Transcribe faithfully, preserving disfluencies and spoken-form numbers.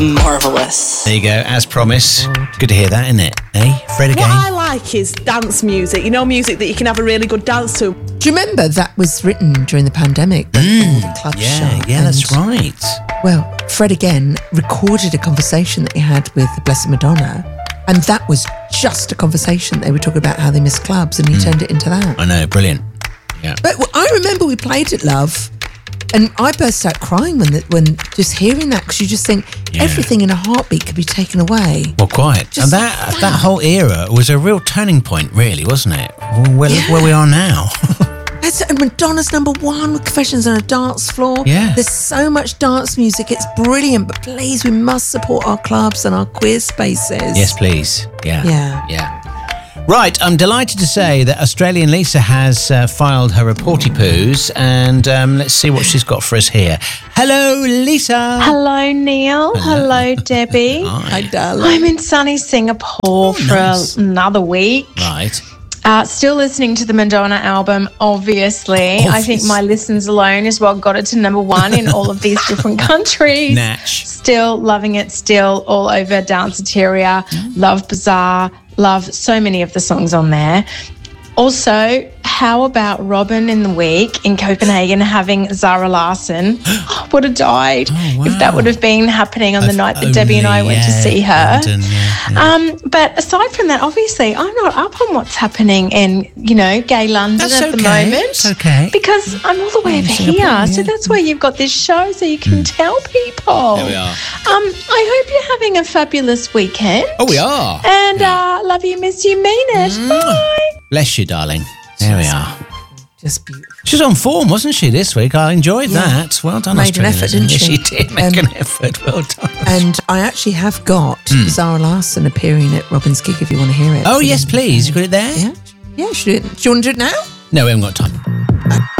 Marvellous. There you go, as promised. Good to hear that, isn't it? Eh? Fred again. What I like is dance music. You know, music that you can have a really good dance to. Do you remember that was written during the pandemic? When all the clubs Yeah, shut yeah, and- that's right. Well, Fred again recorded a conversation that he had with the Blessed Madonna, and that was just a conversation. They were talking about how they miss clubs, and he turned it into that. I know, brilliant. Yeah. But I remember we played it, love, and I burst out crying when the, when just hearing that, because you just think Yeah. everything in a heartbeat could be taken away. Well, quite. Just and that like that. that whole era was a real turning point, really, wasn't it? Well, where, look where we are now. That's, and Madonna's number one with Confessions on a Dance Floor. Yeah. There's so much dance music. It's brilliant. But please, we must support our clubs and our queer spaces. Yes, please. Yeah. Yeah. Yeah. Right, I'm delighted to say that Australian Lisa has uh, filed her reporty poos, and um, let's see what she's got for us here. Hello, Lisa. Hello, Neil. Hello, Debbie. Hi, darling. I'm in sunny Singapore for nice. another week. Right. Uh, still listening to the Madonna album, obviously. I think Obvious. my listens alone is what got it to number one in all of these different countries. Natch. Still loving it, still all over Danceteria. Love Bazaar. Love so many of the songs on there. Also, how about Robin in the week in Copenhagen having Zara Larsson? Would have died Oh, wow. if that would have been happening on the If night that Debbie and I only, went to yeah, see her. London, yeah, yeah. Um, but aside from that, obviously, I'm not up on what's happening in, you know, gay London That's at the okay, moment. it's okay. Because I'm all the way over Singapore, here. yeah. So that's why you've got this show, so you can tell people. There we are. Um, I hope you're having a fabulous weekend. Oh, we are. And uh, love you, miss you, mean it. Bye. Bless you, darling. There we are. Just beautiful. She was on form, wasn't she, this week? I enjoyed that. Well done, Made an Australian effort, Lisa. didn't Yes, she? she did make Um, an effort. Well done. And I actually have got Hmm. Zara Larsson appearing at Robin's gig if you want to hear it. Oh, yes, please. You got it there? Yeah. Yeah, should do it. Do you want to do it now? No, we haven't got time.